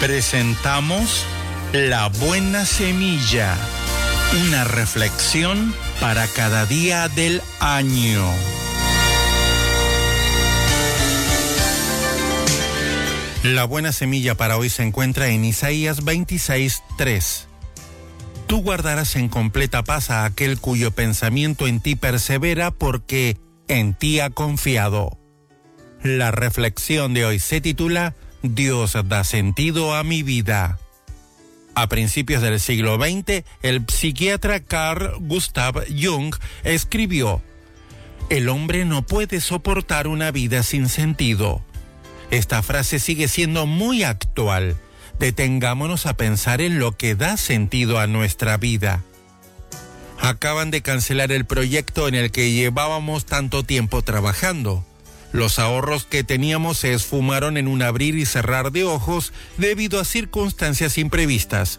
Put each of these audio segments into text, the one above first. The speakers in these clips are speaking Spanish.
Presentamos La Buena Semilla, una reflexión para cada día del año. La buena semilla para hoy se encuentra en Isaías 26:3. Tú guardarás en completa paz a aquel cuyo pensamiento en ti persevera, porque en ti ha confiado. La reflexión de hoy se titula Dios da sentido a mi vida. A principios del siglo XX, el psiquiatra Carl Gustav Jung escribió: el hombre no puede soportar una vida sin sentido. Esta frase sigue siendo muy actual. Detengámonos a pensar en lo que da sentido a nuestra vida. Acaban de cancelar el proyecto en el que llevábamos tanto tiempo trabajando. Los ahorros que teníamos se esfumaron en un abrir y cerrar de ojos debido a circunstancias imprevistas.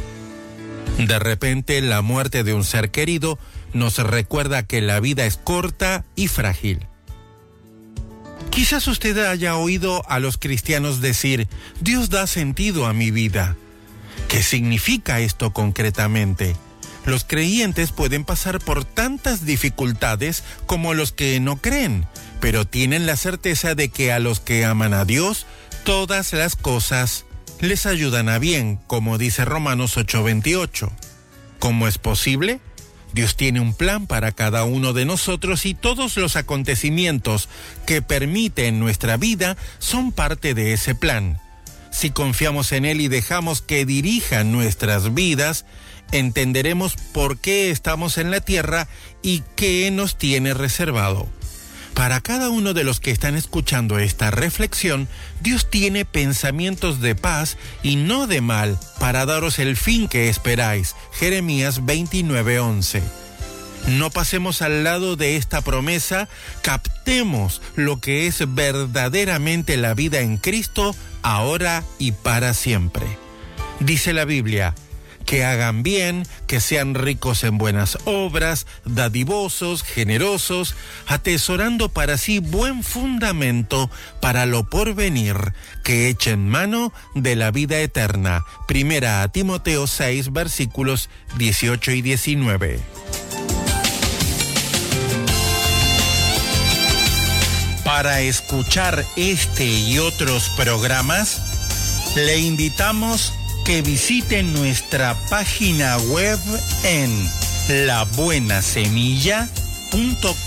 De repente, la muerte de un ser querido nos recuerda que la vida es corta y frágil. Quizás usted haya oído a los cristianos decir: Dios da sentido a mi vida. ¿Qué significa esto concretamente? Los creyentes pueden pasar por tantas dificultades como los que no creen, pero tienen la certeza de que a los que aman a Dios, todas las cosas les ayudan a bien, como dice Romanos 8:28. ¿Cómo es posible? Dios tiene un plan para cada uno de nosotros y todos los acontecimientos que permite en nuestra vida son parte de ese plan. Si confiamos en Él y dejamos que dirija nuestras vidas, entenderemos por qué estamos en la tierra y qué nos tiene reservado. Para cada uno de los que están escuchando esta reflexión, Dios tiene pensamientos de paz y no de mal para daros el fin que esperáis. Jeremías 29:11. No pasemos al lado de esta promesa, captemos lo que es verdaderamente la vida en Cristo, ahora y para siempre. Dice la Biblia: que hagan bien, que sean ricos en buenas obras, dadivosos, generosos, atesorando para sí buen fundamento para lo porvenir, que echen mano de la vida eterna. Primera a Timoteo 6, versículos 18 y 19. Para escuchar este y otros programas, le invitamos que visiten nuestra página web en labuenasemilla.com.